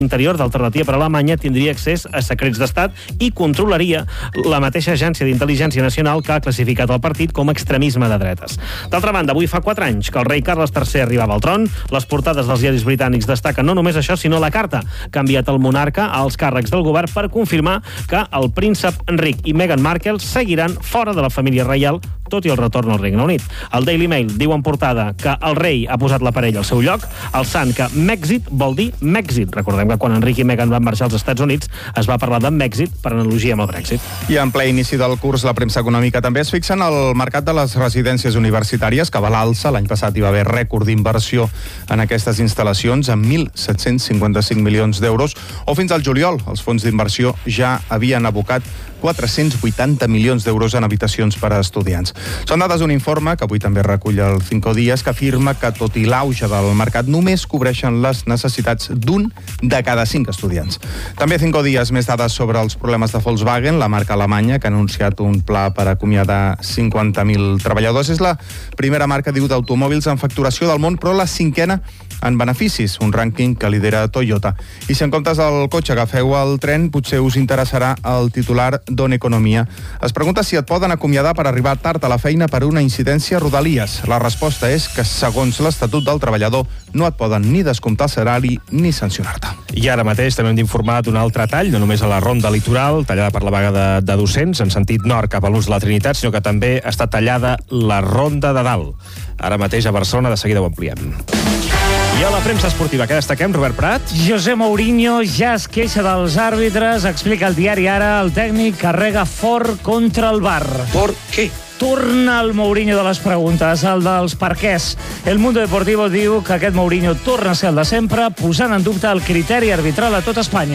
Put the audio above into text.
Interior d'Alternativa per Alemanya tindria accés a secrets d'estat i controlaria la mateixa agència d'intel·ligència nacional que ha classificat el partit com a extremisme de dretes. D'altra banda, avui fa 4 anys que el rei Carles III arribava al tron. Les portades dels diaris britànics destaquen no només això, sinó la carta que ha enviat el monarca als càrrecs del govern per confirmar que el príncep Enric i Meghan Markle seguiran fora de la família reial, tot i el retorn al Regne Unit. El Daily Mail diu en portada que el rei ha posat l'aparell al seu lloc, alçant que Mèxit vol dir Mèxit. Recordem que quan Enric i Meghan van marxar als Estats Units es va parlar de Mèxit per analogia amb el Brexit. I en ple inici del curs, la premsa econòmica també es fixa en el mercat de les residències universitàries, que va a l'alça. L'any passat hi va haver rècord d'inversió en aquestes instal·lacions, amb 1.755 milions d'euros, o fins al juliol els fons d'inversió ja havien abocat 480 milions d'euros en habitacions per a estudiants. Són dades d'un informe que avui també recull el Cinco Días, que afirma que, tot i l'auge del mercat, només cobreixen les necessitats d'un de cada 5 estudiants. També Cinco Días, més dades sobre els problemes de Volkswagen, la marca alemanya, que ha anunciat un pla per acomiadar 50.000 treballadors. És la primera marca, diu, d'automòbils en facturació del món, però la 5ª en beneficis, un rànquing que lidera Toyota. I si en comptes del cotxe agafeu el tren, potser us interessarà el titular d'On Economia. Es pregunta si et poden acomiadar per arribar tard a la feina per una incidència a Rodalies. La resposta és que, segons l'Estatut del Treballador, no et poden ni descomptar el salari ni sancionar-te. I ara mateix també hem d'informar d'un altre tall, no només a la ronda litoral, tallada per la vaga de docents, en sentit nord cap a l'ús de la Trinitat, sinó que també està tallada la ronda de dalt. Ara mateix a Barcelona, de seguida ho ampliem. I a la premsa esportiva, què destaquem, Robert Prat? José Mourinho ja es queixa dels àrbitres, explica el diari Ara, el tècnic carrega fort contra el VAR. ¿Por qué? Torna el Mourinho de les preguntes, el dels perquès. El Mundo Deportivo diu que aquest Mourinho torna a ser el de sempre, posant en dubte el criteri arbitral a tot Espanya.